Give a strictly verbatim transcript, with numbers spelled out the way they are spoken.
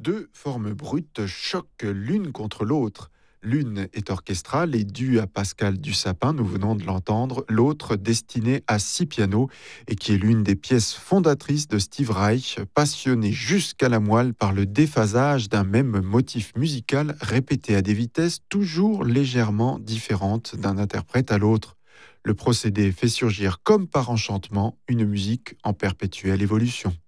deux formes brutes choquent l'une contre l'autre. L'une est orchestrale et due à Pascal Dussapin, nous venons de l'entendre, l'autre destinée à six pianos et qui est l'une des pièces fondatrices de Steve Reich, passionné jusqu'à la moelle par le déphasage d'un même motif musical répété à des vitesses toujours légèrement différentes d'un interprète à l'autre. Le procédé fait surgir comme par enchantement une musique en perpétuelle évolution.